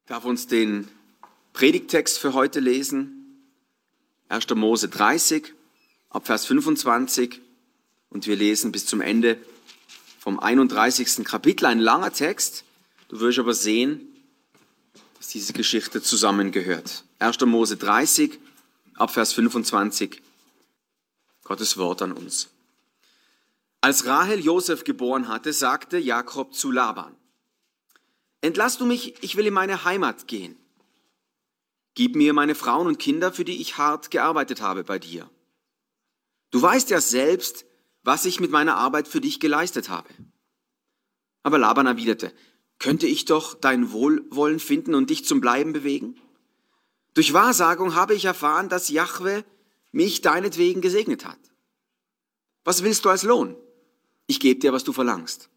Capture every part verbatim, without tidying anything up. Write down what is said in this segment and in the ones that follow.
Ich darf uns den Predigttext für heute lesen. erster Mose dreißig, ab Vers fünfundzwanzig. Und wir lesen bis zum Ende vom einunddreißigsten Kapitel. Ein langer Text. Du wirst aber sehen, dass diese Geschichte zusammengehört. erster Mose dreißig, ab Vers fünfundzwanzig. Gottes Wort an uns. Als Rahel Josef geboren hatte, sagte Jakob zu Laban: Entlass du mich, ich will in meine Heimat gehen. Gib mir meine Frauen und Kinder, für die ich hart gearbeitet habe bei dir. Du weißt ja selbst, was ich mit meiner Arbeit für dich geleistet habe. Aber Laban erwiderte: Könnte ich doch dein Wohlwollen finden und dich zum Bleiben bewegen? Durch Wahrsagung habe ich erfahren, dass Jahwe mich deinetwegen gesegnet hat. Was willst du als Lohn? Ich gebe dir, was du verlangst.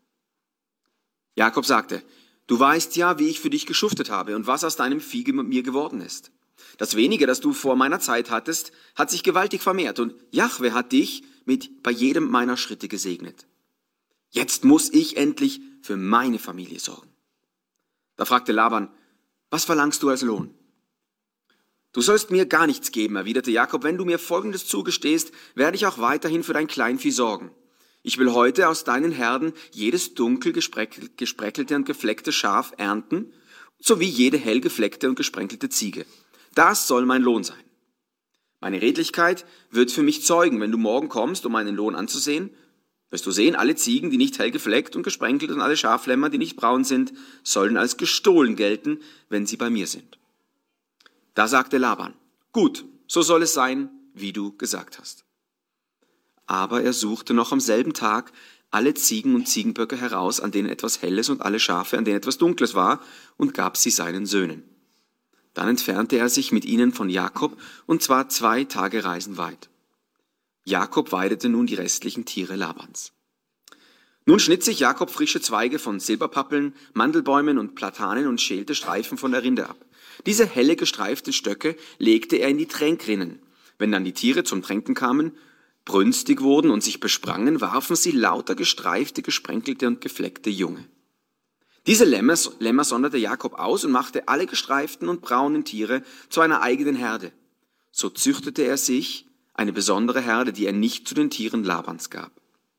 Jakob sagte: Du weißt ja, wie ich für dich geschuftet habe und was aus deinem Vieh mir geworden ist. Das Wenige, das du vor meiner Zeit hattest, hat sich gewaltig vermehrt und Jahwe hat dich mit bei jedem meiner Schritte gesegnet. Jetzt muss ich endlich für meine Familie sorgen. Da fragte Laban: Was verlangst du als Lohn? Du sollst mir gar nichts geben, erwiderte Jakob. Wenn du mir Folgendes zugestehst, werde ich auch weiterhin für dein Kleinvieh sorgen. Ich will heute aus deinen Herden jedes dunkel gespreckelte und gefleckte Schaf ernten, sowie jede hell gefleckte und gesprenkelte Ziege. Das soll mein Lohn sein. Meine Redlichkeit wird für mich zeugen, wenn du morgen kommst, um meinen Lohn anzusehen. Wirst du sehen, alle Ziegen, die nicht hell gefleckt und gesprenkelt, und alle Schaflämmer, die nicht braun sind, sollen als gestohlen gelten, wenn sie bei mir sind. Da sagte Laban: Gut, so soll es sein, wie du gesagt hast. Aber er suchte noch am selben Tag alle Ziegen und Ziegenböcke heraus, an denen etwas Helles, und alle Schafe, an denen etwas Dunkles war, und gab sie seinen Söhnen. Dann entfernte er sich mit ihnen von Jakob, und zwar zwei Tage Reisen weit. Jakob weidete nun die restlichen Tiere Labans. Nun schnitt sich Jakob frische Zweige von Silberpappeln, Mandelbäumen und Platanen und schälte Streifen von der Rinde ab. Diese helle gestreiften Stöcke legte er in die Tränkrinnen. Wenn dann die Tiere zum Tränken kamen, brünstig wurden und sich besprangen, warfen sie lauter gestreifte, gesprenkelte und gefleckte Junge. Diese Lämmer, Lämmer sonderte Jakob aus und machte alle gestreiften und braunen Tiere zu einer eigenen Herde. So züchtete er sich eine besondere Herde, die er nicht zu den Tieren Labans gab.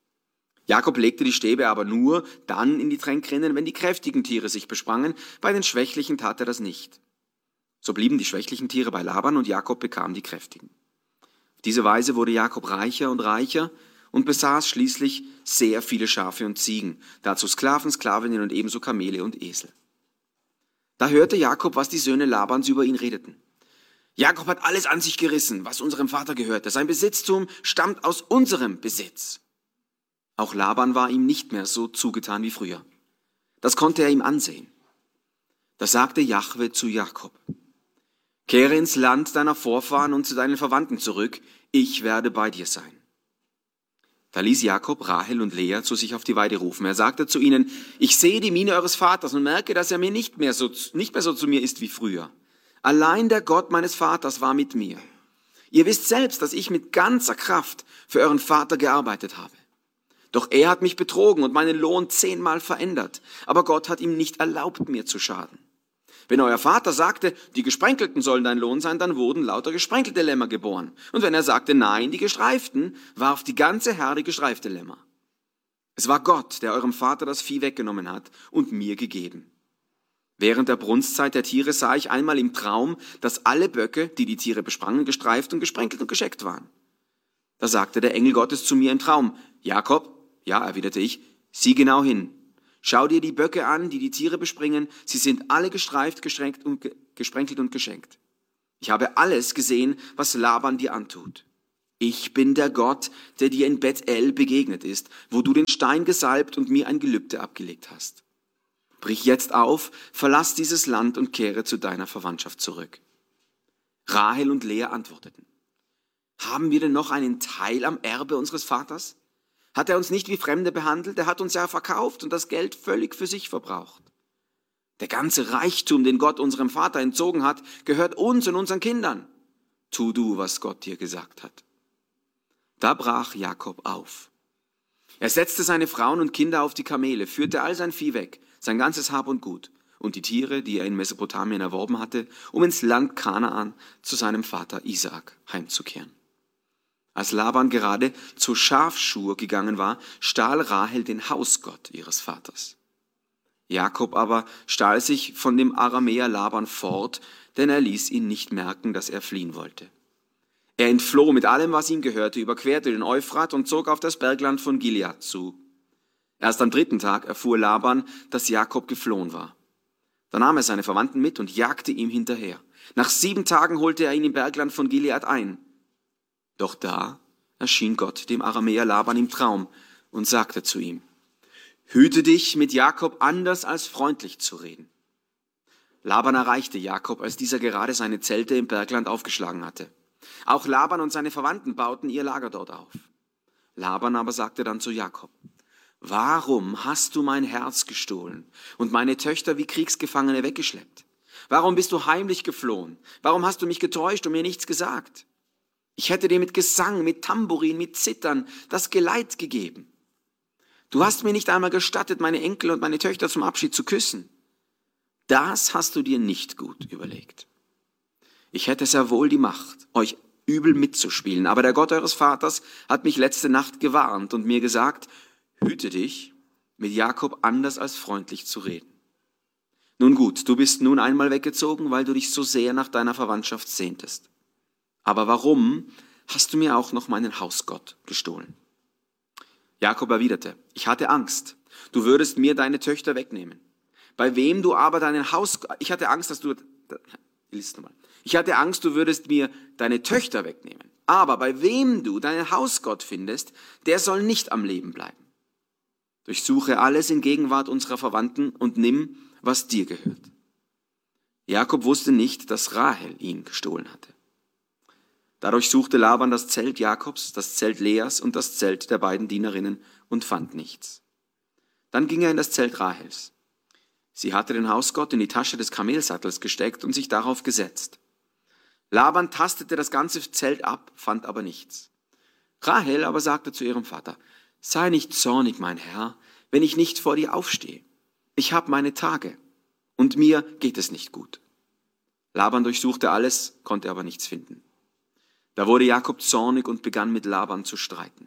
Jakob legte die Stäbe aber nur dann in die Tränkrinnen, wenn die kräftigen Tiere sich besprangen, bei den schwächlichen tat er das nicht. So blieben die schwächlichen Tiere bei Laban und Jakob bekam die kräftigen. Auf diese Weise wurde Jakob reicher und reicher und besaß schließlich sehr viele Schafe und Ziegen, dazu Sklaven, Sklavinnen und ebenso Kamele und Esel. Da hörte Jakob, was die Söhne Labans über ihn redeten. Jakob hat alles an sich gerissen, was unserem Vater gehörte. Sein Besitztum stammt aus unserem Besitz. Auch Laban war ihm nicht mehr so zugetan wie früher. Das konnte er ihm ansehen. Da sagte Jahwe zu Jakob: Kehre ins Land deiner Vorfahren und zu deinen Verwandten zurück, ich werde bei dir sein. Da ließ Jakob Rahel und Lea zu sich auf die Weide rufen. Er sagte zu ihnen: Ich sehe die Miene eures Vaters und merke, dass er mir nicht mehr so, nicht mehr so zu mir ist wie früher. Allein der Gott meines Vaters war mit mir. Ihr wisst selbst, dass ich mit ganzer Kraft für euren Vater gearbeitet habe. Doch er hat mich betrogen und meinen Lohn zehnmal verändert. Aber Gott hat ihm nicht erlaubt, mir zu schaden. Wenn euer Vater sagte, die Gesprenkelten sollen dein Lohn sein, dann wurden lauter gesprenkelte Lämmer geboren. Und wenn er sagte, nein, die Gestreiften, warf die ganze Herde gestreifte Lämmer. Es war Gott, der eurem Vater das Vieh weggenommen hat und mir gegeben. Während der Brunstzeit der Tiere sah ich einmal im Traum, dass alle Böcke, die die Tiere besprangen, gestreift und gesprenkelt und gescheckt waren. Da sagte der Engel Gottes zu mir im Traum: Jakob, ja, erwiderte ich, sieh genau hin. Schau dir die Böcke an, die die Tiere bespringen. Sie sind alle gestreift, gestrenkt und ge- gesprenkelt und geschenkt. Ich habe alles gesehen, was Laban dir antut. Ich bin der Gott, der dir in Bethel begegnet ist, wo du den Stein gesalbt und mir ein Gelübde abgelegt hast. Brich jetzt auf, verlass dieses Land und kehre zu deiner Verwandtschaft zurück. Rahel und Lea antworteten: Haben wir denn noch einen Teil am Erbe unseres Vaters? Hat er uns nicht wie Fremde behandelt? Er hat uns ja verkauft und das Geld völlig für sich verbraucht. Der ganze Reichtum, den Gott unserem Vater entzogen hat, gehört uns und unseren Kindern. Tu du, was Gott dir gesagt hat. Da brach Jakob auf. Er setzte seine Frauen und Kinder auf die Kamele, führte all sein Vieh weg, sein ganzes Hab und Gut, und die Tiere, die er in Mesopotamien erworben hatte, um ins Land Kanaan zu seinem Vater Isaak heimzukehren. Als Laban gerade zur Schafschur gegangen war, stahl Rahel den Hausgott ihres Vaters. Jakob aber stahl sich von dem Aramäer Laban fort, denn er ließ ihn nicht merken, dass er fliehen wollte. Er entfloh mit allem, was ihm gehörte, überquerte den Euphrat und zog auf das Bergland von Gilead zu. Erst am dritten Tag erfuhr Laban, dass Jakob geflohen war. Da nahm er seine Verwandten mit und jagte ihm hinterher. Nach sieben Tagen holte er ihn im Bergland von Gilead ein. Doch da erschien Gott dem Aramäer Laban im Traum und sagte zu ihm: Hüte dich, mit Jakob anders als freundlich zu reden. Laban erreichte Jakob, als dieser gerade seine Zelte im Bergland aufgeschlagen hatte. Auch Laban und seine Verwandten bauten ihr Lager dort auf. Laban aber sagte dann zu Jakob: Warum hast du mein Herz gestohlen und meine Töchter wie Kriegsgefangene weggeschleppt? Warum bist du heimlich geflohen? Warum hast du mich getäuscht und mir nichts gesagt? Ich hätte dir mit Gesang, mit Tambourin, mit Zittern das Geleit gegeben. Du hast mir nicht einmal gestattet, meine Enkel und meine Töchter zum Abschied zu küssen. Das hast du dir nicht gut überlegt. Ich hätte sehr wohl die Macht, euch übel mitzuspielen, aber der Gott eures Vaters hat mich letzte Nacht gewarnt und mir gesagt: Hüte dich, mit Jakob anders als freundlich zu reden. Nun gut, du bist nun einmal weggezogen, weil du dich so sehr nach deiner Verwandtschaft sehntest. Aber warum hast du mir auch noch meinen Hausgott gestohlen? Jakob erwiderte: Ich hatte Angst, du würdest mir deine Töchter wegnehmen. Bei wem du aber deinen Hausgott, ich hatte Angst, dass du, lies nochmal. Ich hatte Angst, du würdest mir deine Töchter wegnehmen. Aber bei wem du deinen Hausgott findest, der soll nicht am Leben bleiben. Durchsuche alles in Gegenwart unserer Verwandten und nimm, was dir gehört. Jakob wusste nicht, dass Rahel ihn gestohlen hatte. Dadurch suchte Laban das Zelt Jakobs, das Zelt Leas und das Zelt der beiden Dienerinnen und fand nichts. Dann ging er in das Zelt Rahels. Sie hatte den Hausgott in die Tasche des Kamelsattels gesteckt und sich darauf gesetzt. Laban tastete das ganze Zelt ab, fand aber nichts. Rahel aber sagte zu ihrem Vater: Sei nicht zornig, mein Herr, wenn ich nicht vor dir aufstehe. Ich habe meine Tage und mir geht es nicht gut. Laban durchsuchte alles, konnte aber nichts finden. Da wurde Jakob zornig und begann mit Laban zu streiten.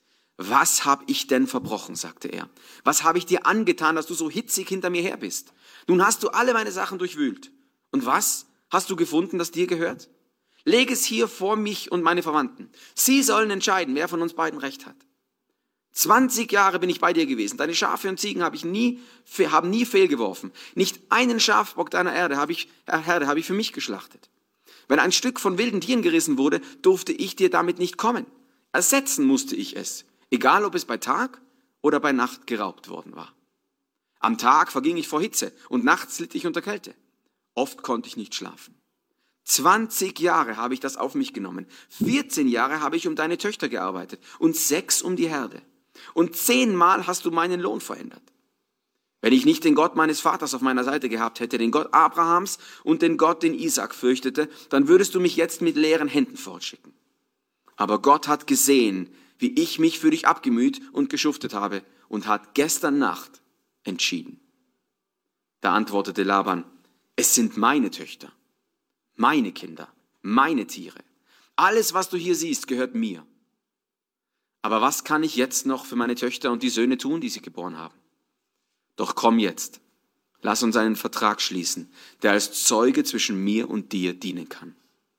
Was habe ich denn verbrochen, sagte er. Was habe ich dir angetan, dass du so hitzig hinter mir her bist? Nun hast du alle meine Sachen durchwühlt. Und was hast du gefunden, das dir gehört? Leg es hier vor mich und meine Verwandten. Sie sollen entscheiden, wer von uns beiden Recht hat. Zwanzig Jahre bin ich bei dir gewesen. Deine Schafe und Ziegen habe ich nie, haben nie fehlgeworfen. Nicht einen Schafbock deiner Erde habe ich, Herde habe ich für mich geschlachtet. Wenn ein Stück von wilden Tieren gerissen wurde, durfte ich dir damit nicht kommen. Ersetzen musste ich es, egal ob es bei Tag oder bei Nacht geraubt worden war. Am Tag verging ich vor Hitze und nachts litt ich unter Kälte. Oft konnte ich nicht schlafen. Zwanzig Jahre habe ich das auf mich genommen. Vierzehn Jahre habe ich um deine Töchter gearbeitet und sechs um die Herde. Und zehnmal hast du meinen Lohn verändert. Wenn ich nicht den Gott meines Vaters auf meiner Seite gehabt hätte, den Gott Abrahams und den Gott, den Isaak fürchtete, dann würdest du mich jetzt mit leeren Händen fortschicken. Aber Gott hat gesehen, wie ich mich für dich abgemüht und geschuftet habe und hat gestern Nacht entschieden. Da antwortete Laban: Es sind meine Töchter, meine Kinder, meine Tiere. Alles, was du hier siehst, gehört mir. Aber was kann ich jetzt noch für meine Töchter und die Söhne tun, die sie geboren haben? Doch komm jetzt, lass uns einen Vertrag schließen, der als Zeuge zwischen mir und dir dienen kann.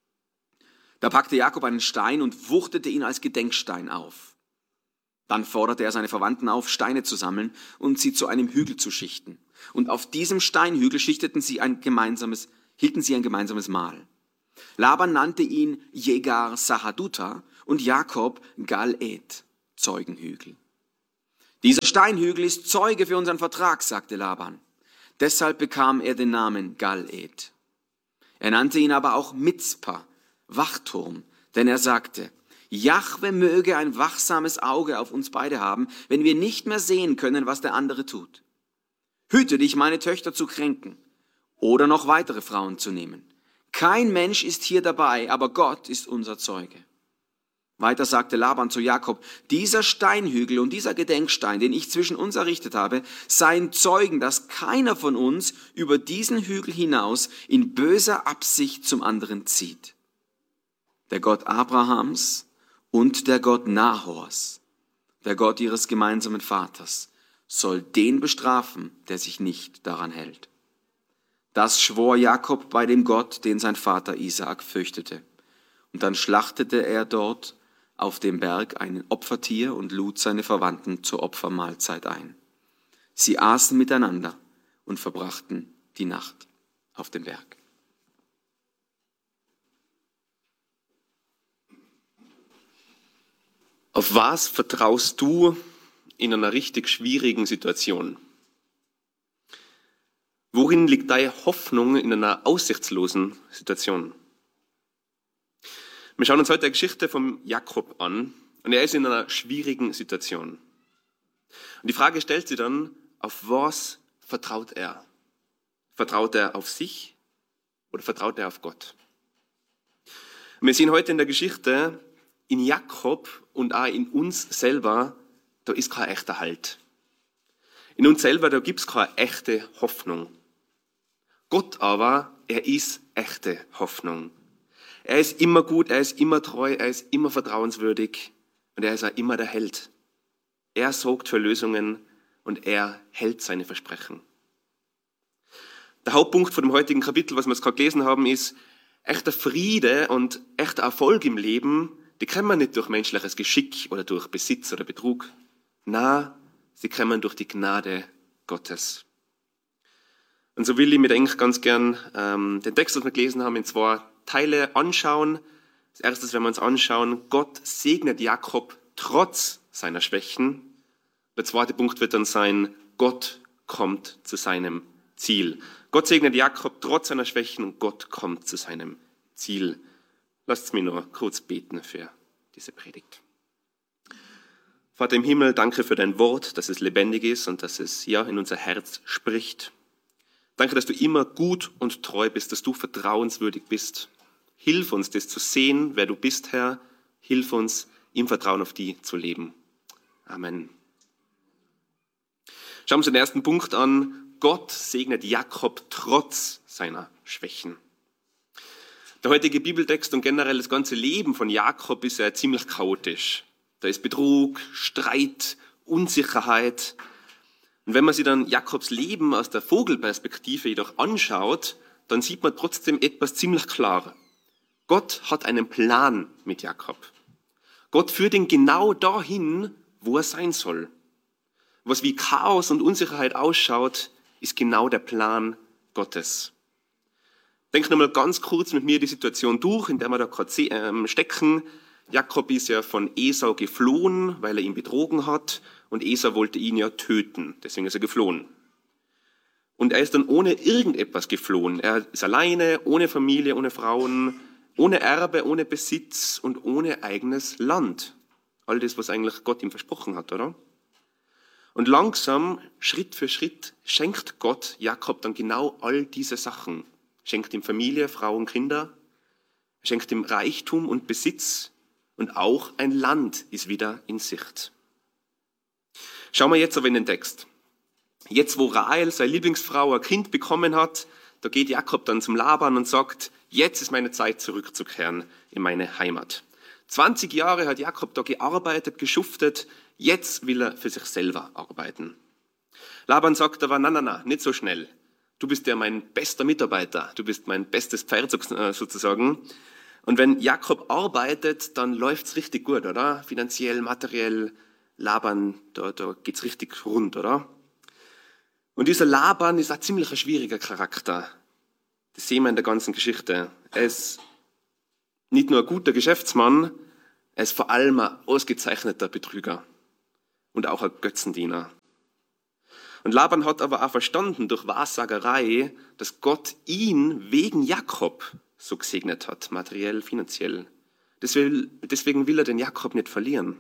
Da packte Jakob einen Stein und wuchtete ihn als Gedenkstein auf. Dann forderte er seine Verwandten auf, Steine zu sammeln und sie zu einem Hügel zu schichten. Und auf diesem Steinhügel schichteten sie ein gemeinsames, hielten sie ein gemeinsames Mahl. Laban nannte ihn Jegar Sahaduta und Jakob Gal-Ed, Zeugenhügel. Dieser Steinhügel ist Zeuge für unseren Vertrag, sagte Laban. Deshalb bekam er den Namen Gal-Ed. Er nannte ihn aber auch Mizpa, Wachturm, denn er sagte: Jahwe möge ein wachsames Auge auf uns beide haben, wenn wir nicht mehr sehen können, was der andere tut. Hüte dich, meine Töchter zu kränken oder noch weitere Frauen zu nehmen. Kein Mensch ist hier dabei, aber Gott ist unser Zeuge. Weiter sagte Laban zu Jakob, dieser Steinhügel und dieser Gedenkstein, den ich zwischen uns errichtet habe, seien Zeugen, dass keiner von uns über diesen Hügel hinaus in böser Absicht zum anderen zieht. Der Gott Abrahams und der Gott Nahors, der Gott ihres gemeinsamen Vaters, soll den bestrafen, der sich nicht daran hält. Das schwor Jakob bei dem Gott, den sein Vater Isaak fürchtete. Und dann schlachtete er dort auf dem Berg ein Opfertier und lud seine Verwandten zur Opfermahlzeit ein. Sie aßen miteinander und verbrachten die Nacht auf dem Berg. Auf was vertraust du in einer richtig schwierigen Situation? Worin liegt deine Hoffnung in einer aussichtslosen Situation? Wir schauen uns heute die Geschichte von Jakob an und er ist in einer schwierigen Situation. Und die Frage stellt sich dann, auf was vertraut er? Vertraut er auf sich oder vertraut er auf Gott? Und wir sehen heute in der Geschichte, in Jakob und auch in uns selber, da ist kein echter Halt. In uns selber, da gibt es keine echte Hoffnung. Gott aber, er ist echte Hoffnung. Er ist immer gut, er ist immer treu, er ist immer vertrauenswürdig und er ist auch immer der Held. Er sorgt für Lösungen und er hält seine Versprechen. Der Hauptpunkt von dem heutigen Kapitel, was wir jetzt gerade gelesen haben, ist, echter Friede und echter Erfolg im Leben, die kann man nicht durch menschliches Geschick oder durch Besitz oder Betrug. Na, sie kommen durch die Gnade Gottes. Und so will ich mir eigentlich ganz gern ähm, den Text, den wir gelesen haben, in zwei Teile anschauen. Als erstes werden wir uns anschauen, Gott segnet Jakob trotz seiner Schwächen. Der zweite Punkt wird dann sein, Gott kommt zu seinem Ziel. Gott segnet Jakob trotz seiner Schwächen und Gott kommt zu seinem Ziel. Lasst mich nur kurz beten für diese Predigt. Vater im Himmel, danke für dein Wort, dass es lebendig ist und dass es ja in unser Herz spricht. Danke, dass du immer gut und treu bist, dass du vertrauenswürdig bist. Hilf uns, das zu sehen, wer du bist, Herr. Hilf uns, im Vertrauen auf dich zu leben. Amen. Schauen wir uns den ersten Punkt an. Gott segnet Jakob trotz seiner Schwächen. Der heutige Bibeltext und generell das ganze Leben von Jakob ist ja ziemlich chaotisch. Da ist Betrug, Streit, Unsicherheit. Und wenn man sich dann Jakobs Leben aus der Vogelperspektive jedoch anschaut, dann sieht man trotzdem etwas ziemlich klar. Gott hat einen Plan mit Jakob. Gott führt ihn genau dahin, wo er sein soll. Was wie Chaos und Unsicherheit ausschaut, ist genau der Plan Gottes. Denk nochmal ganz kurz mit mir die Situation durch, in der wir da gerade stecken. Jakob ist ja von Esau geflohen, weil er ihn betrogen hat. Und Esau wollte ihn ja töten, deswegen ist er geflohen. Und er ist dann ohne irgendetwas geflohen. Er ist alleine, ohne Familie, ohne Frauen, ohne Erbe, ohne Besitz und ohne eigenes Land. All das, was eigentlich Gott ihm versprochen hat, oder? Und langsam, Schritt für Schritt, schenkt Gott Jakob dann genau all diese Sachen. Schenkt ihm Familie, Frauen, Kinder. Er schenkt ihm Reichtum und Besitz. Und auch ein Land ist wieder in Sicht. Schauen wir jetzt aber in den Text. Jetzt, wo Rahel, seine Lieblingsfrau, ein Kind bekommen hat, da geht Jakob dann zum Laban und sagt, jetzt ist meine Zeit zurückzukehren in meine Heimat. zwanzig Jahre hat Jakob da gearbeitet, geschuftet, jetzt will er für sich selber arbeiten. Laban sagt aber, na, na, na, nicht so schnell. Du bist ja mein bester Mitarbeiter, du bist mein bestes Pferd sozusagen. Und wenn Jakob arbeitet, dann läuft's richtig gut, oder? Finanziell, materiell, Laban, da, da geht's richtig rund, oder? Und dieser Laban ist ein ziemlich ein schwieriger Charakter. Das sehen wir in der ganzen Geschichte. Er ist nicht nur ein guter Geschäftsmann, er ist vor allem ein ausgezeichneter Betrüger und auch ein Götzendiener. Und Laban hat aber auch verstanden durch Wahrsagerei, dass Gott ihn wegen Jakob so gesegnet hat, materiell, finanziell. Deswegen will er den Jakob nicht verlieren.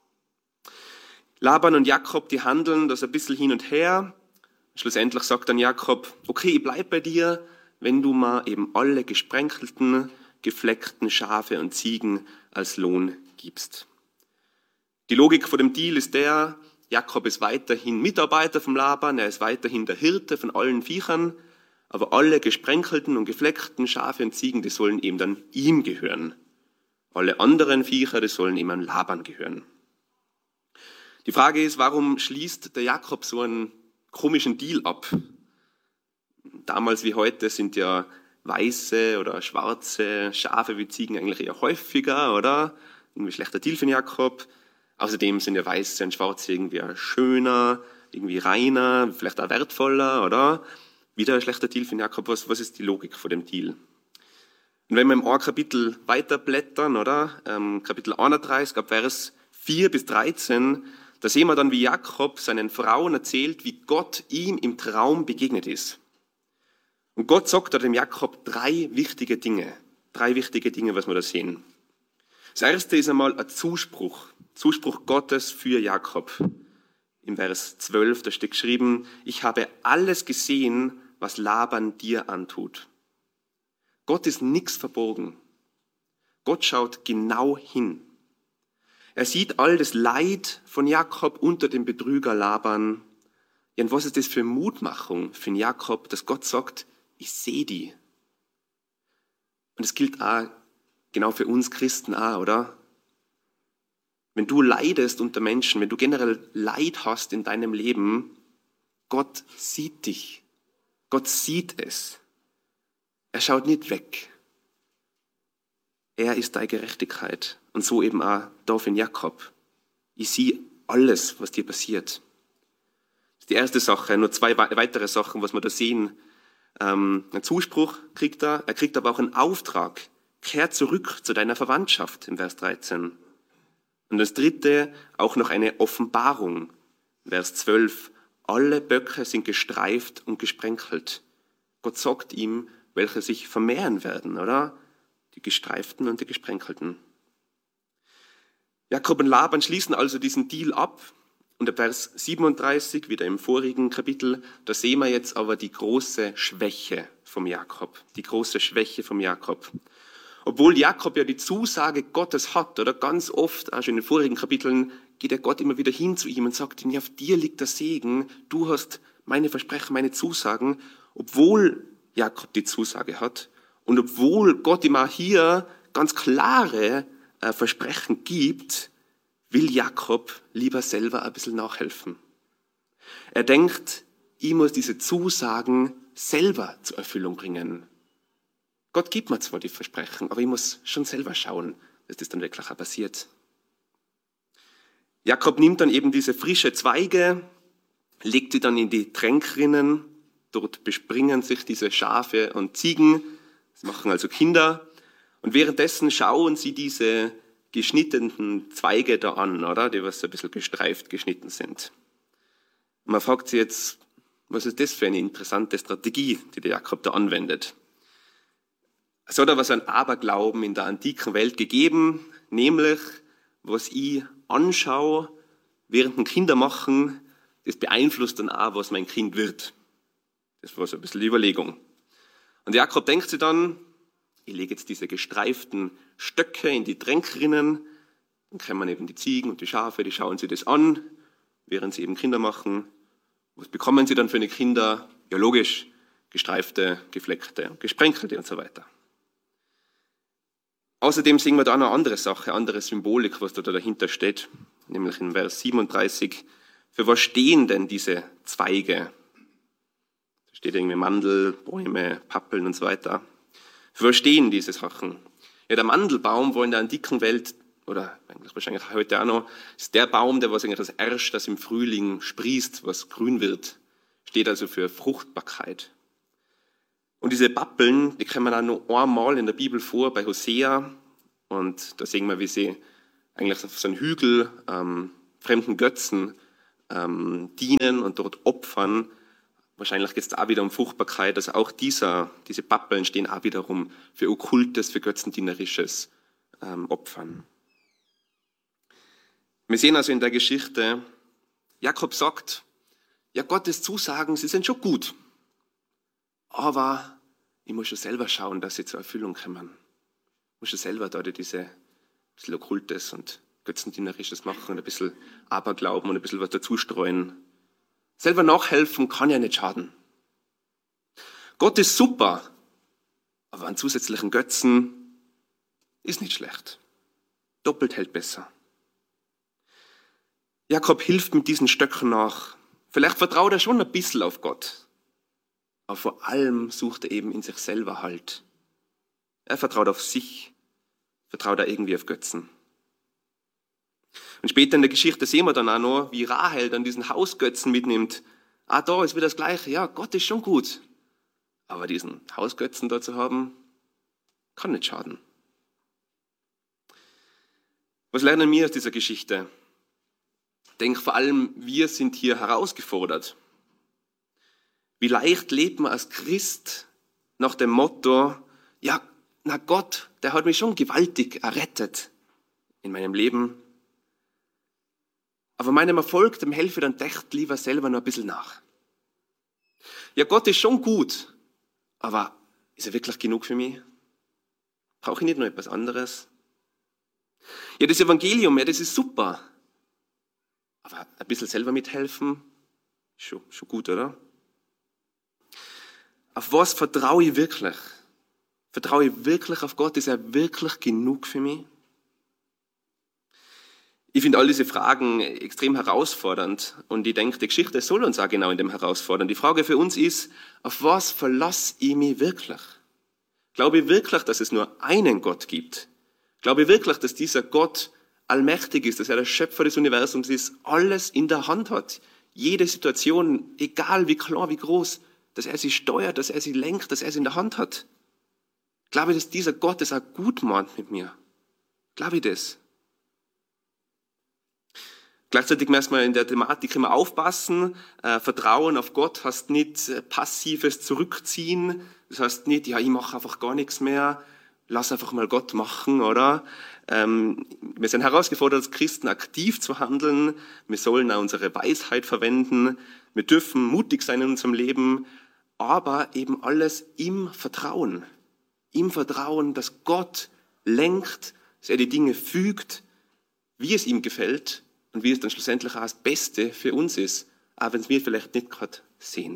Laban und Jakob, die handeln das ein bisschen hin und her. Schlussendlich sagt dann Jakob, okay, ich bleib bei dir, wenn du mal eben alle gesprenkelten, gefleckten Schafe und Ziegen als Lohn gibst. Die Logik von dem Deal ist der, Jakob ist weiterhin Mitarbeiter vom Laban, er ist weiterhin der Hirte von allen Viechern, aber alle gesprenkelten und gefleckten Schafe und Ziegen, die sollen eben dann ihm gehören. Alle anderen Viecher, die sollen ihm an Laban gehören. Die Frage ist, warum schließt der Jakob so einen komischen Deal ab? Damals wie heute sind ja weiße oder schwarze Schafe wie Ziegen eigentlich eher häufiger, oder? Irgendwie schlechter Deal für den Jakob. Außerdem sind ja weiße und schwarze irgendwie schöner, irgendwie reiner, vielleicht auch wertvoller, oder? Wieder ein schlechter Deal für den Jakob. Was, was ist die Logik von dem Deal? Und wenn wir im Kapitel weiterblättern, oder? Ähm, Kapitel einunddreißig, ab Vers vier bis dreizehn, da sehen wir dann, wie Jakob seinen Frauen erzählt, wie Gott ihm im Traum begegnet ist. Und Gott sagt da dem Jakob drei wichtige Dinge. Drei wichtige Dinge, was wir da sehen. Das erste ist einmal ein Zuspruch. Zuspruch Gottes für Jakob. Im Vers zwölf, da steht geschrieben, ich habe alles gesehen, was Laban dir antut. Gott ist nichts verborgen. Gott schaut genau hin. Er sieht all das Leid von Jakob unter dem Betrüger Laban. Ja, und was ist das für Mutmachung für Jakob, dass Gott sagt, ich sehe die. Und es gilt auch genau für uns Christen auch, oder? Wenn du leidest unter Menschen, wenn du generell Leid hast in deinem Leben, Gott sieht dich. Gott sieht es. Er schaut nicht weg. Er ist deine Gerechtigkeit. Und so eben auch da für Jakob. Ich sehe alles, was dir passiert. Das ist die erste Sache. Nur zwei weitere Sachen, was wir da sehen. Ähm, einen Zuspruch kriegt er, er kriegt aber auch einen Auftrag. Kehr zurück zu deiner Verwandtschaft im Vers dreizehn. Und das dritte, auch noch eine Offenbarung. Vers zwölf. Alle Böcke sind gestreift und gesprenkelt. Gott sagt ihm, welche sich vermehren werden, oder? Die gestreiften und die gesprenkelten. Jakob und Laban schließen also diesen Deal ab. Und der Vers siebenunddreißig, wieder im vorigen Kapitel, da sehen wir jetzt aber die große Schwäche vom Jakob. Die große Schwäche vom Jakob. Obwohl Jakob ja die Zusage Gottes hat, oder ganz oft, auch schon in den vorigen Kapiteln, geht der Gott immer wieder hin zu ihm und sagt ihm, ja, auf dir liegt der Segen, du hast meine Versprechen, meine Zusagen, obwohl Jakob die Zusage hat und obwohl Gott ihm auch hier ganz klare äh, Versprechen gibt, will Jakob lieber selber ein bisschen nachhelfen. Er denkt, ich muss diese Zusagen selber zur Erfüllung bringen. Gott gibt mir zwar die Versprechen, aber ich muss schon selber schauen, dass das dann wirklich auch passiert. Jakob nimmt dann eben diese frische Zweige, legt sie dann in die Tränkrinnen, dort bespringen sich diese Schafe und Ziegen, das machen also Kinder, und währenddessen schauen sie diese geschnittenen Zweige da an, oder? Die was ein bisschen gestreift geschnitten sind. Und man fragt sich jetzt, was ist das für eine interessante Strategie, die der Jakob da anwendet? Es hat aber so einen Aberglauben in der antiken Welt gegeben, nämlich, was ich anschaue, während ein Kinder machen, das beeinflusst dann auch, was mein Kind wird. Das war so ein bisschen die Überlegung. Und Jakob denkt sich dann, ich lege jetzt diese gestreiften Stöcke in die Tränkrinnen, dann kommen eben die Ziegen und die Schafe, die schauen sich das an, während sie eben Kinder machen. Was bekommen sie dann für eine Kinder? Ja, logisch, gestreifte, gefleckte, gesprenkelte und so weiter. Außerdem sehen wir da noch eine andere Sache, andere Symbolik, was da dahinter steht, nämlich in Vers siebenunddreißig. Für was stehen denn diese Zweige? Da steht irgendwie Mandel, Bäume, Pappeln und so weiter. Für was stehen diese Sachen? Ja, der Mandelbaum war in der antiken Welt, oder eigentlich wahrscheinlich heute auch noch, ist der Baum, der was eigentlich das Erst, das im Frühling sprießt, was grün wird. Steht also für Fruchtbarkeit. Und diese Pappeln, die kommen auch noch einmal in der Bibel vor, bei Hosea. Und da sehen wir, wie sie eigentlich auf so einem Hügel ähm, fremden Götzen ähm, dienen und dort opfern. Wahrscheinlich geht es auch wieder um Fruchtbarkeit. Also auch dieser, diese Pappeln stehen auch wiederum für okkultes, für götzendienerisches ähm, Opfern. Wir sehen also in der Geschichte, Jakob sagt, ja, Gottes Zusagen, sie sind schon gut. Aber ich muss schon selber schauen, dass sie zur Erfüllung kommen. Ich muss schon selber da diese, ein bisschen Okkultes und Götzendienerisches machen und ein bisschen Aberglauben und ein bisschen was dazustreuen. Selber nachhelfen kann ja nicht schaden. Gott ist super, aber an zusätzlichen Götzen ist nicht schlecht. Doppelt hält besser. Jakob hilft mit diesen Stöcken nach. Vielleicht vertraut er schon ein bisschen auf Gott. Aber vor allem sucht er eben in sich selber Halt. Er vertraut auf sich, vertraut er irgendwie auf Götzen. Und später in der Geschichte sehen wir dann auch noch, wie Rahel dann diesen Hausgötzen mitnimmt. Ah, da ist wieder das Gleiche. Ja, Gott ist schon gut. Aber diesen Hausgötzen da zu haben, kann nicht schaden. Was lernen wir aus dieser Geschichte? Ich denke vor allem, wir sind hier herausgefordert. Wie leicht lebt man als Christ nach dem Motto, ja, na Gott, der hat mich schon gewaltig errettet in meinem Leben. Aber meinem Erfolg, dem helfe ich dann echt lieber selber noch ein bisschen nach. Ja, Gott ist schon gut, aber ist er wirklich genug für mich? Brauche ich nicht noch etwas anderes? Ja, das Evangelium, ja, das ist super. Aber ein bisschen selber mithelfen, schon, schon gut, oder? Auf was vertraue ich wirklich? Vertraue ich wirklich auf Gott? Ist er wirklich genug für mich? Ich finde all diese Fragen extrem herausfordernd und ich denke, die Geschichte soll uns auch genau in dem herausfordern. Die Frage für uns ist, auf was verlasse ich mich wirklich? Glaube ich wirklich, dass es nur einen Gott gibt? Glaube ich wirklich, dass dieser Gott allmächtig ist, dass er der Schöpfer des Universums ist, alles in der Hand hat, jede Situation, egal wie klar, wie groß, dass er sie steuert, dass er sie lenkt, dass er sie in der Hand hat? Glaube ich, dass dieser Gott es auch gut meint mit mir? Glaube ich das? Gleichzeitig müssen wir in der Thematik immer aufpassen. Äh, Vertrauen auf Gott heißt nicht äh, passives Zurückziehen. Das heißt nicht, ja, ich mache einfach gar nichts mehr. Lass einfach mal Gott machen, oder? Ähm, wir sind herausgefordert, als Christen aktiv zu handeln. Wir sollen auch unsere Weisheit verwenden. Wir dürfen mutig sein in unserem Leben, aber eben alles im Vertrauen. Im Vertrauen, dass Gott lenkt, dass er die Dinge fügt, wie es ihm gefällt und wie es dann schlussendlich auch das Beste für uns ist, auch wenn es wir vielleicht nicht gerade sehen.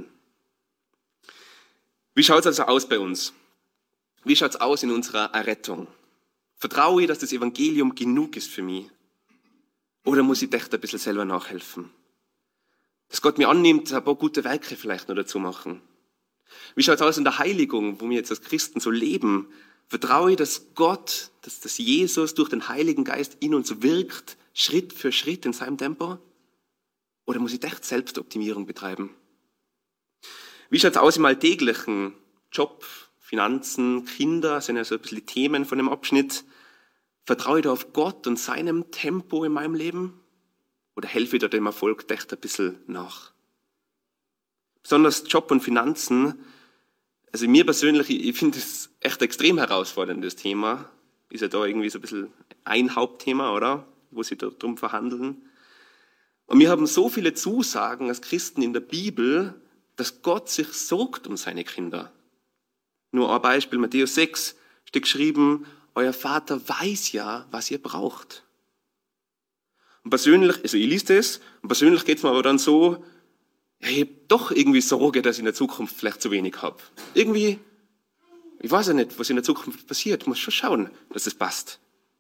Wie schaut es also aus bei uns? Wie schaut es aus in unserer Errettung? Vertraue ich, dass das Evangelium genug ist für mich? Oder muss ich echt ein bisschen selber nachhelfen? Dass Gott mir annimmt, ein paar gute Werke vielleicht noch dazu machen. Wie schaut es aus in der Heiligung, wo wir jetzt als Christen so leben? Vertraue ich, dass Gott, dass, dass Jesus durch den Heiligen Geist in uns wirkt, Schritt für Schritt in seinem Tempo? Oder muss ich echt Selbstoptimierung betreiben? Wie schaut es aus im alltäglichen Job, Finanzen, Kinder, sind ja so ein bisschen die Themen von dem Abschnitt. Vertraue ich da auf Gott und seinem Tempo in meinem Leben? Oder helfe ich da dem Erfolg echt ein bisschen nach? Besonders Job und Finanzen, also mir persönlich, ich finde das echt extrem herausforderndes Thema. Ist ja da irgendwie so ein bisschen ein Hauptthema, oder? Wo sie da drum verhandeln. Und wir haben so viele Zusagen als Christen in der Bibel, dass Gott sich sorgt um seine Kinder. Nur ein Beispiel, Matthäus sechs steht geschrieben, euer Vater weiß ja, was ihr braucht. Und persönlich, also ich lese das, und persönlich geht es mir aber dann so, ja, ich habe doch irgendwie Sorge, dass ich in der Zukunft vielleicht zu wenig habe. Irgendwie, ich weiß ja nicht, was in der Zukunft passiert. Ich muss schon schauen, dass es passt.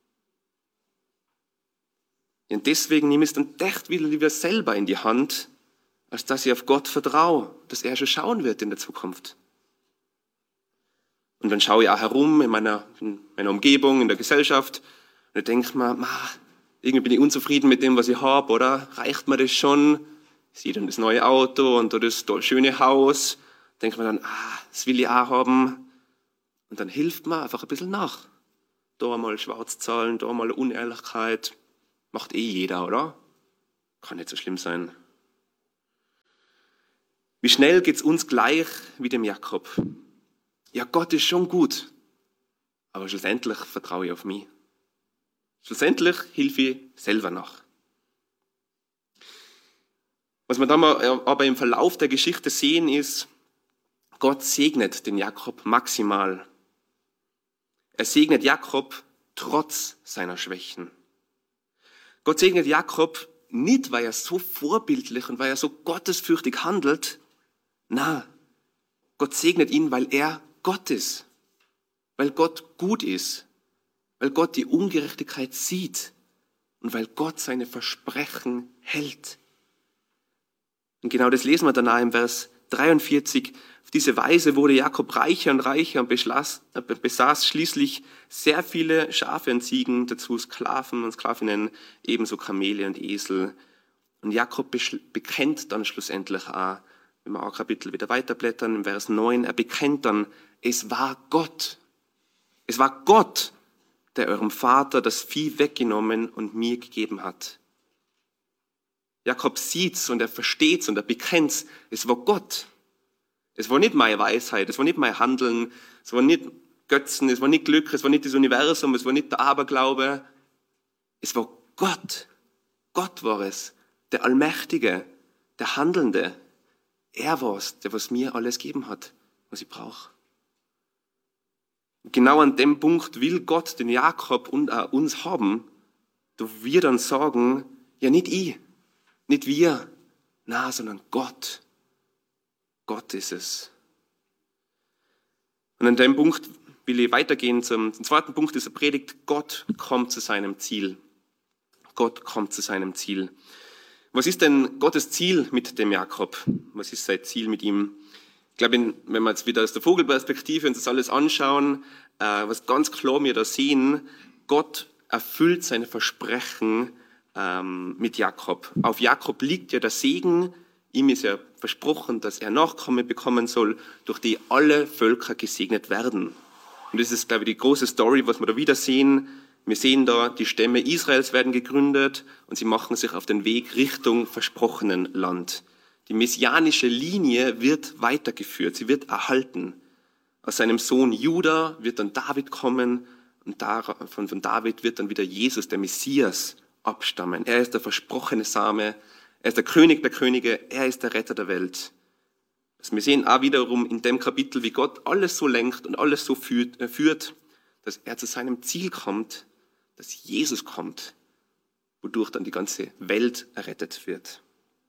Und deswegen nehme ich es dann echt wieder lieber selber in die Hand, als dass ich auf Gott vertraue, dass er schon schauen wird in der Zukunft. Und dann schaue ich auch herum in meiner, in meiner Umgebung, in der Gesellschaft und ich denke mir, ma, irgendwie bin ich unzufrieden mit dem, was ich habe, oder? Reicht mir das schon? Ich sehe dann das neue Auto und das schöne Haus. Denke mir dann, ah, das will ich auch haben. Und dann hilft mir einfach ein bisschen nach. Da mal Schwarzzahlen, da mal Unehrlichkeit. Macht eh jeder, oder? Kann nicht so schlimm sein. Wie schnell geht's uns gleich wie dem Jakob? Ja, Gott ist schon gut, aber schlussendlich vertraue ich auf mich. Schlussendlich hilfe ich selber nach. Was wir dann aber im Verlauf der Geschichte sehen ist, Gott segnet den Jakob maximal. Er segnet Jakob trotz seiner Schwächen. Gott segnet Jakob nicht, weil er so vorbildlich und weil er so gottesfürchtig handelt. Na, Gott segnet ihn, weil er Gott ist. Weil Gott gut ist. Weil Gott die Ungerechtigkeit sieht. Und weil Gott seine Versprechen hält. Und genau das lesen wir danach im Vers dreiundvierzig. Auf diese Weise wurde Jakob reicher und reicher und beschloss, äh, besaß schließlich sehr viele Schafe und Ziegen, dazu Sklaven und Sklavinnen, ebenso Kamele und Esel. Und Jakob bekennt dann schlussendlich auch, wenn wir auch Kapitel wieder weiterblättern, im Vers neun, er bekennt dann, es war Gott. Es war Gott, der eurem Vater das Vieh weggenommen und mir gegeben hat. Jakob sieht's und er versteht's und er bekennt's, es war Gott. Es war nicht meine Weisheit, es war nicht mein Handeln, es war nicht Götzen, es war nicht Glück, es war nicht das Universum, es war nicht der Aberglaube. Es war Gott. Gott war es, der Allmächtige, der Handelnde. Er war es, der was mir alles gegeben hat, was ich brauche. Genau an dem Punkt will Gott den Jakob und auch uns haben, da wir dann sagen, ja nicht ich, nicht wir, na, sondern Gott. Gott ist es. Und an dem Punkt will ich weitergehen zum, zum zweiten Punkt dieser Predigt. Gott kommt zu seinem Ziel. Gott kommt zu seinem Ziel. Was ist denn Gottes Ziel mit dem Jakob? Was ist sein Ziel mit ihm? Ich glaube, wenn wir jetzt wieder aus der Vogelperspektive uns das alles anschauen, äh, was ganz klar wir da sehen, Gott erfüllt seine Versprechen ähm, mit Jakob. Auf Jakob liegt ja der Segen. Ihm ist ja versprochen, dass er Nachkommen bekommen soll, durch die alle Völker gesegnet werden. Und das ist, glaube ich, die große Story, was wir da wieder sehen. Wir sehen da, die Stämme Israels werden gegründet und sie machen sich auf den Weg Richtung versprochenen Land. Die messianische Linie wird weitergeführt, sie wird erhalten. Aus seinem Sohn Juda wird dann David kommen und von, von David wird dann wieder Jesus, der Messias, abstammen. Er ist der versprochene Same, er ist der König der Könige, er ist der Retter der Welt. Also wir sehen auch wiederum in dem Kapitel, wie Gott alles so lenkt und alles so führt, äh, führt, dass er zu seinem Ziel kommt, dass Jesus kommt, wodurch dann die ganze Welt errettet wird.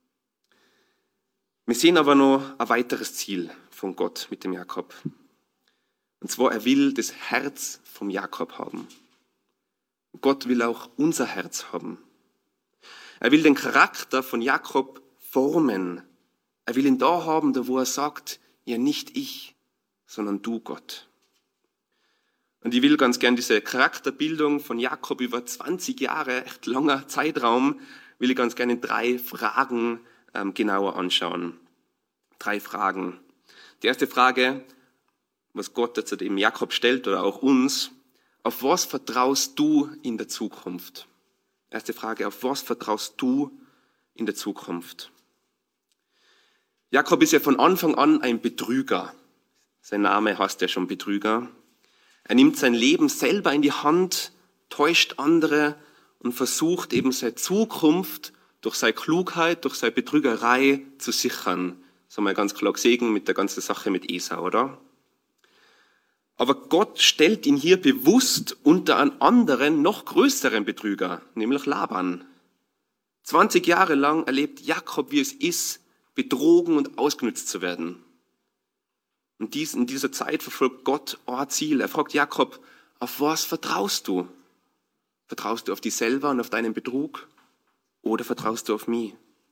Wir sehen aber noch ein weiteres Ziel von Gott mit dem Jakob. Und zwar, er will das Herz vom Jakob haben. Gott will auch unser Herz haben. Er will den Charakter von Jakob formen. Er will ihn da haben, da wo er sagt, ja nicht ich, sondern du, Gott. Und ich will ganz gern diese Charakterbildung von Jakob über zwanzig Jahre, echt langer Zeitraum, will ich ganz gerne in drei Fragen ähm, genauer anschauen. Drei Fragen. Die erste Frage, was Gott jetzt dem Jakob stellt oder auch uns, auf was vertraust du in der Zukunft? Erste Frage, auf was vertraust du in der Zukunft? Jakob ist ja von Anfang an ein Betrüger. Sein Name heißt ja schon Betrüger. Er nimmt sein Leben selber in die Hand, täuscht andere und versucht eben seine Zukunft durch seine Klugheit, durch seine Betrügerei zu sichern. Das haben wir ganz klar gesehen mit der ganzen Sache mit Esau, oder? Aber Gott stellt ihn hier bewusst unter einen anderen, noch größeren Betrüger, nämlich Laban. zwanzig Jahre lang erlebt Jakob, wie es ist, betrogen und ausgenutzt zu werden. Und dies, in dieser Zeit verfolgt Gott ein Ziel. Er fragt Jakob, auf was vertraust du? Vertraust du auf dich selber und auf deinen Betrug? Oder vertraust du auf mich?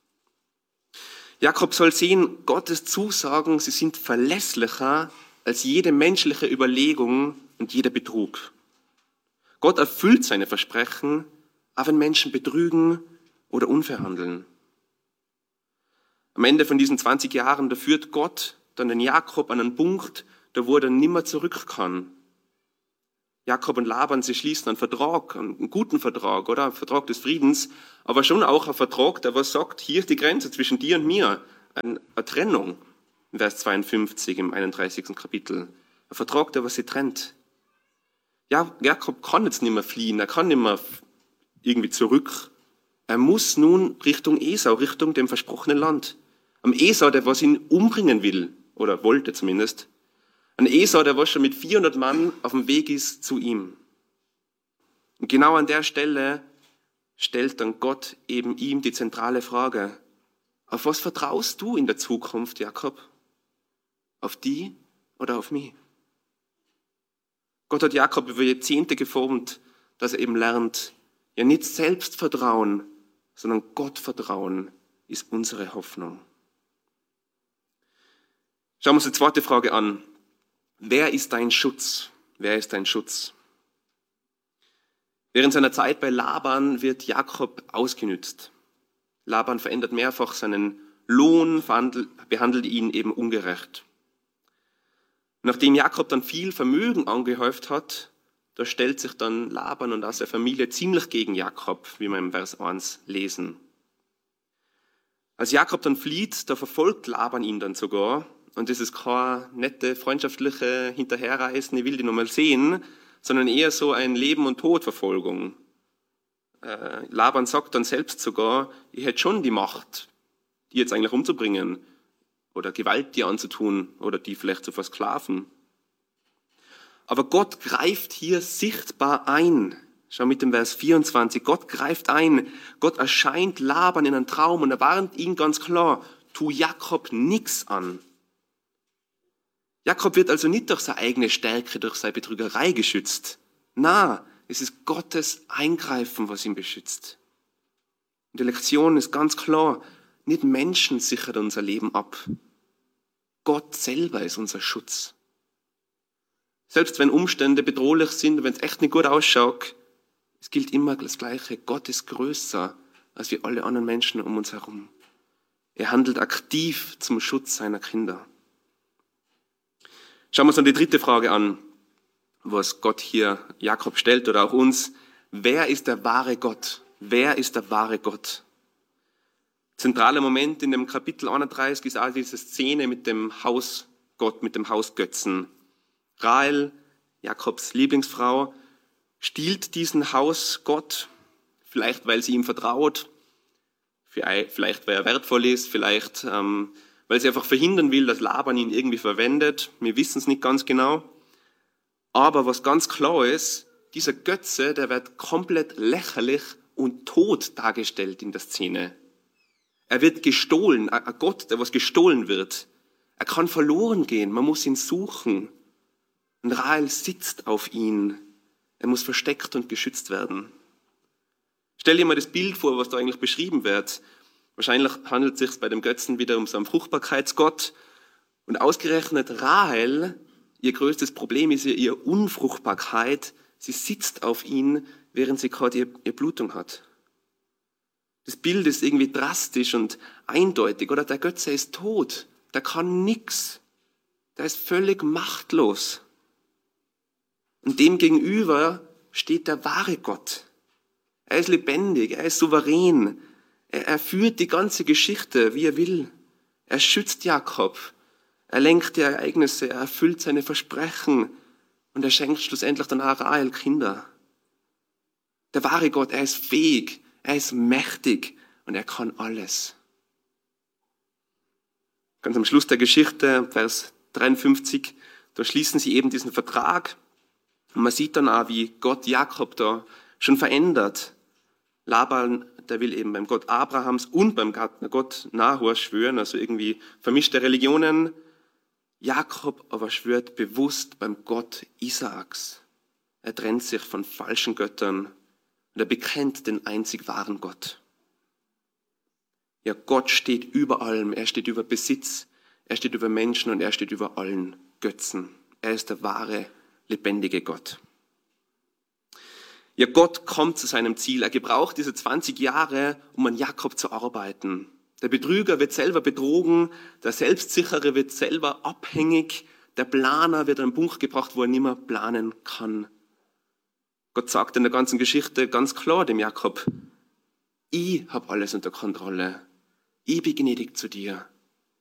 Jakob soll sehen, Gottes Zusagen, sie sind verlässlicher als jede menschliche Überlegung und jeder Betrug. Gott erfüllt seine Versprechen, auch wenn Menschen betrügen oder unfair handeln. Am Ende von diesen zwanzig Jahren, da führt Gott dann den Jakob an einen Punkt, da wo er dann nimmer zurück kann. Jakob und Laban, sie schließen einen Vertrag, einen guten Vertrag, oder? Einen Vertrag des Friedens, aber schon auch einen Vertrag, der was sagt, hier ist die Grenze zwischen dir und mir. Eine, eine Trennung, in Vers zweiundfünfzig im einunddreißigsten Kapitel. Ein Vertrag, der was sie trennt. Ja, Jakob kann jetzt nicht mehr fliehen, er kann nicht mehr irgendwie zurück. Er muss nun Richtung Esau, Richtung dem versprochenen Land. Am Esau, der was ihn umbringen will, oder wollte zumindest. Ein Esau, der was schon mit vierhundert Mann auf dem Weg ist zu ihm. Und genau an der Stelle stellt dann Gott eben ihm die zentrale Frage: Auf was vertraust du in der Zukunft, Jakob? Auf die oder auf mich? Gott hat Jakob über Jahrzehnte geformt, dass er eben lernt, ja nicht Selbstvertrauen, sondern Gottvertrauen ist unsere Hoffnung. Schauen wir uns die zweite Frage an. Wer ist dein Schutz? Wer ist dein Schutz? Während seiner Zeit bei Laban wird Jakob ausgenützt. Laban verändert mehrfach seinen Lohn, behandelt ihn eben ungerecht. Nachdem Jakob dann viel Vermögen angehäuft hat, da stellt sich dann Laban und auch seine Familie ziemlich gegen Jakob, wie wir im Vers eins lesen. Als Jakob dann flieht, da verfolgt Laban ihn dann sogar. Und das ist keine nette, freundschaftliche Hinterherreisen, ich will die nochmal sehen, sondern eher so ein Leben- und Todverfolgung. Äh, Laban sagt dann selbst sogar, ich hätte schon die Macht, die jetzt eigentlich umzubringen oder Gewalt dir anzutun oder die vielleicht zu versklaven. Aber Gott greift hier sichtbar ein. Schau mit dem Vers vierundzwanzig. Gott greift ein. Gott erscheint Laban in einem Traum und er warnt ihn ganz klar, tu Jakob nichts an. Jakob wird also nicht durch seine eigene Stärke, durch seine Betrügerei geschützt. Na, es ist Gottes Eingreifen, was ihn beschützt. Und die Lektion ist ganz klar, nicht Menschen sichern unser Leben ab. Gott selber ist unser Schutz. Selbst wenn Umstände bedrohlich sind, wenn es echt nicht gut ausschaut, es gilt immer das Gleiche. Gott ist größer als wir alle anderen Menschen um uns herum. Er handelt aktiv zum Schutz seiner Kinder. Schauen wir uns noch die dritte Frage an, was Gott hier Jakob stellt oder auch uns. Wer ist der wahre Gott? Wer ist der wahre Gott? Zentraler Moment in dem Kapitel einunddreißig ist auch diese Szene mit dem Hausgott, mit dem Hausgötzen. Rahel, Jakobs Lieblingsfrau, stiehlt diesen Hausgott, vielleicht weil sie ihm vertraut, vielleicht weil er wertvoll ist, vielleicht ähm, weil sie einfach verhindern will, dass Laban ihn irgendwie verwendet. Wir wissen es nicht ganz genau. Aber was ganz klar ist, dieser Götze, der wird komplett lächerlich und tot dargestellt in der Szene. Er wird gestohlen, ein Gott, der was gestohlen wird. Er kann verloren gehen, man muss ihn suchen. Und Rahel sitzt auf ihn. Er muss versteckt und geschützt werden. Stell dir mal das Bild vor, was da eigentlich beschrieben wird. Wahrscheinlich handelt es sich bei dem Götzen wieder um so einen Fruchtbarkeitsgott. Und ausgerechnet Rahel, ihr größtes Problem ist ja ihre Unfruchtbarkeit. Sie sitzt auf ihn, während sie gerade ihre, ihre Blutung hat. Das Bild ist irgendwie drastisch und eindeutig. Oder der Götze ist tot. Der kann nichts. Der ist völlig machtlos. Und dem gegenüber steht der wahre Gott. Er ist lebendig, er ist souverän. Er, er führt die ganze Geschichte, wie er will. Er schützt Jakob. Er lenkt die Ereignisse, er erfüllt seine Versprechen. Und er schenkt schlussendlich dann auch Rahel Kinder. Der wahre Gott, er ist fähig, er ist mächtig und er kann alles. Ganz am Schluss der Geschichte, Vers dreiundfünfzig, da schließen sie eben diesen Vertrag. Und man sieht dann auch, wie Gott Jakob da schon verändert. Laban, der will eben beim Gott Abrahams und beim Gott Nahor schwören, also irgendwie vermischte Religionen. Jakob aber schwört bewusst beim Gott Isaaks. Er trennt sich von falschen Göttern und er bekennt den einzig wahren Gott. Ja, Gott steht über allem. Er steht über Besitz, er steht über Menschen und er steht über allen Götzen. Er ist der wahre, lebendige Gott. Ja, Gott kommt zu seinem Ziel. Er gebraucht diese zwanzig Jahre, um an Jakob zu arbeiten. Der Betrüger wird selber betrogen, der Selbstsichere wird selber abhängig, der Planer wird an einen Punkt gebracht, wo er nicht mehr planen kann. Gott sagt in der ganzen Geschichte ganz klar dem Jakob, ich habe alles unter Kontrolle. Ich bin gnädig zu dir.